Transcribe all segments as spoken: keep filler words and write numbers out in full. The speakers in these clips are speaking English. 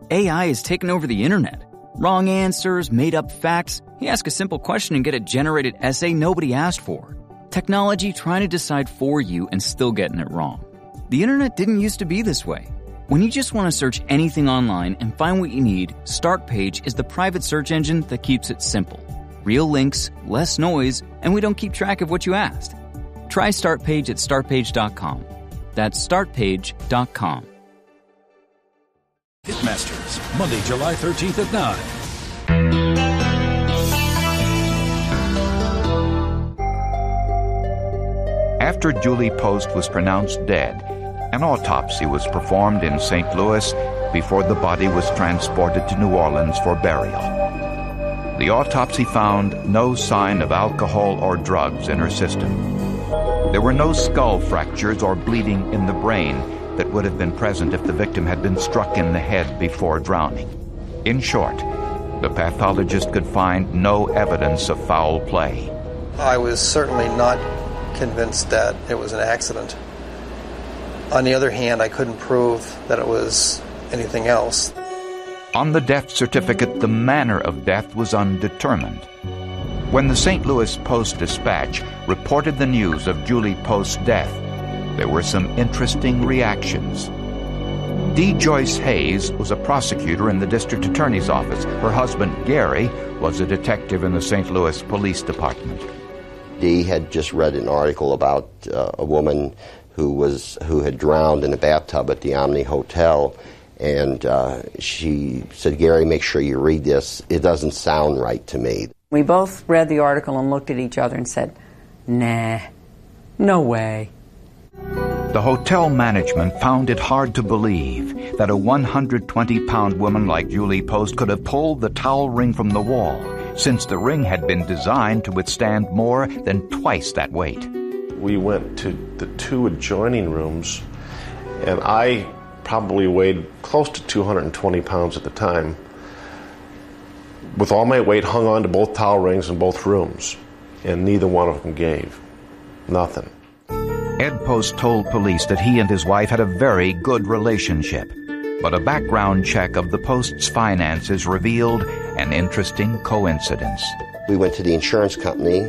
A I has taken over the internet. Wrong answers, made-up facts. You ask a simple question and get a generated essay nobody asked for. Technology trying to decide for you and still getting it wrong. The internet didn't used to be this way. When you just want to search anything online and find what you need, Startpage is the private search engine that keeps it simple. Real links, less noise, and we don't keep track of what you asked. Try Startpage at startpage dot com. That's startpage dot com. Hitmasters, Monday, July thirteenth at nine. After Julie Post was pronounced dead, an autopsy was performed in Saint Louis before the body was transported to New Orleans for burial. The autopsy found no sign of alcohol or drugs in her system. There were no skull fractures or bleeding in the brain that would have been present if the victim had been struck in the head before drowning. In short, the pathologist could find no evidence of foul play. I was certainly not convinced that it was an accident. On the other hand, I couldn't prove that it was anything else. On the death certificate, the manner of death was undetermined. When the Saint Louis Post-Dispatch reported the news of Julie Post's death, there were some interesting reactions. D. Joyce Hayes was a prosecutor in the district attorney's office. Her husband, Gary, was a detective in the Saint Louis Police Department. Dee had just read an article about uh, a woman who was who had drowned in a bathtub at the Omni Hotel, and uh, she said, "Gary, make sure you read this. It doesn't sound right to me." We both read the article and looked at each other and said, "Nah, no way." The hotel management found it hard to believe that a one hundred twenty pound woman like Julie Post could have pulled the towel ring from the wall, since the ring had been designed to withstand more than twice that weight. We went to the two adjoining rooms, and I probably weighed close to two hundred twenty pounds at the time. With all my weight hung on to both towel rings in both rooms, and neither one of them gave. Nothing. Ed Post told police that he and his wife had a very good relationship, but a background check of the Post's finances revealed an interesting coincidence. We went to the insurance company,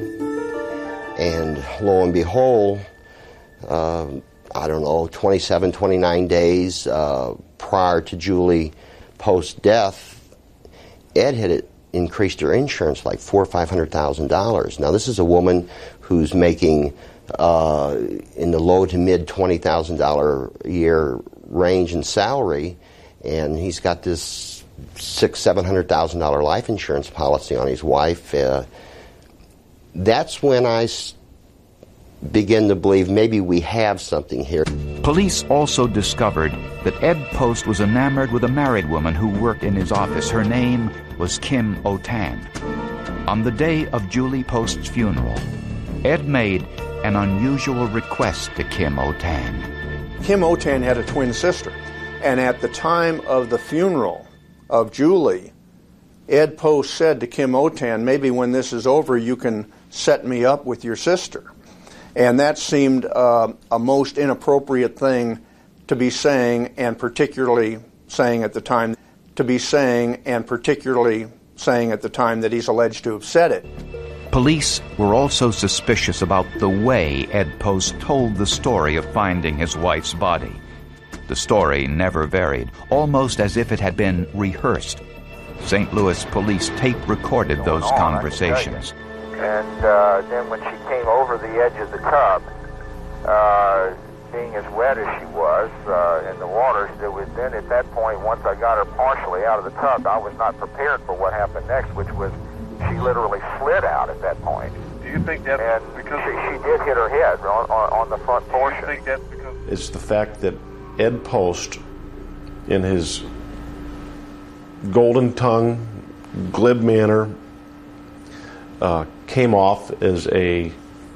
and lo and behold, uh, I don't know, twenty-seven, twenty-nine days uh, prior to Julie Post's death, Ed had increased her insurance like four or five hundred thousand dollars. Now, this is a woman who's making uh, in the low to mid twenty thousand dollar a year range in salary, and he's got this six, seven hundred thousand dollar life insurance policy on his wife. Uh, that's when I s- begin to believe maybe we have something here. Police also discovered that Ed Post was enamored with a married woman who worked in his office. Her name was Kim Otan. On the day of Julie Post's funeral, Ed made an unusual request to Kim Otan. Kim Otan had a twin sister, and at the time of the funeral of Julie, Ed Post said to Kim Otan, "Maybe when this is over you can set me up with your sister." And that seemed uh, a most inappropriate thing to be saying, and particularly saying at the time, to be saying, and particularly saying at the time that he's alleged to have said it. Police were also suspicious about the way Ed Post told the story of finding his wife's body. The story never varied, almost as if it had been rehearsed. Saint Louis police tape-recorded those on, conversations. And uh, then when she came over the edge of the tub, uh, being as wet as she was uh, in the water, there was then at that point, once I got her partially out of the tub, I was not prepared for what happened next, which was she literally slid out at that point. Do you think that's and because she, she did hit her head on, on, on the front portion? Do you think that's because it's the fact that Ed Post, in his golden tongue, glib manner, uh, came off as a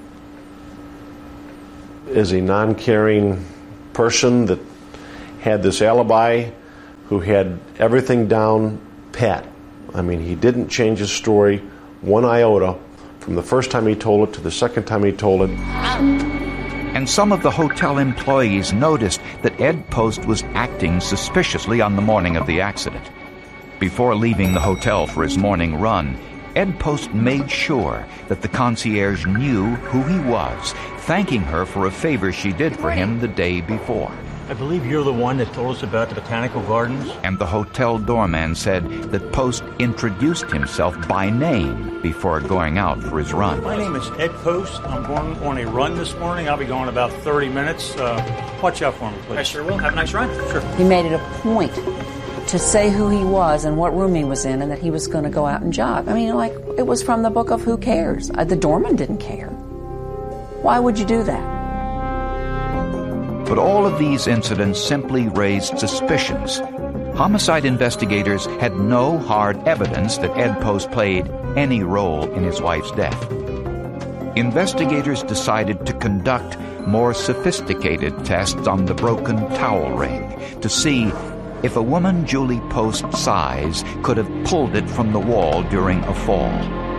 as a non-caring person that had this alibi, who had everything down pat. I mean, he didn't change his story one iota from the first time he told it to the second time he told it. And some of the hotel employees noticed that Ed Post was acting suspiciously on the morning of the accident. Before leaving the hotel for his morning run, Ed Post made sure that the concierge knew who he was, thanking her for a favor she did for him the day before. I believe you're the one that told us about the botanical gardens. And the hotel doorman said that Post introduced himself by name before going out for his run. My name is Ed Post. I'm going on a run this morning. I'll be going about thirty minutes. Uh, watch out for me, please. I sure will. Have a nice run. Sure. He made it a point to say who he was and what room he was in and that he was going to go out and jog. I mean, like, it was from the book of Who Cares? Uh, the doorman didn't care. Why would you do that? But all of these incidents simply raised suspicions. Homicide investigators had no hard evidence that Ed Post played any role in his wife's death. Investigators decided to conduct more sophisticated tests on the broken towel ring to see if a woman Julie Post's size could have pulled it from the wall during a fall.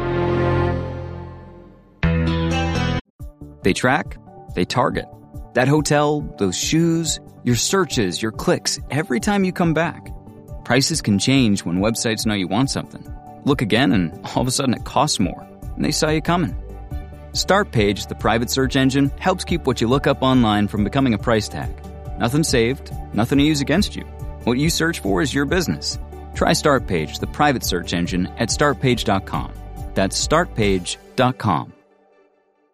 They track, they target. That hotel, those shoes, your searches, your clicks, every time you come back. Prices can change when websites know you want something. Look again and all of a sudden it costs more, and they saw you coming. Startpage, the private search engine, helps keep what you look up online from becoming a price tag. Nothing saved, nothing to use against you. What you search for is your business. Try Startpage, the private search engine, at startpage dot com. That's startpage dot com.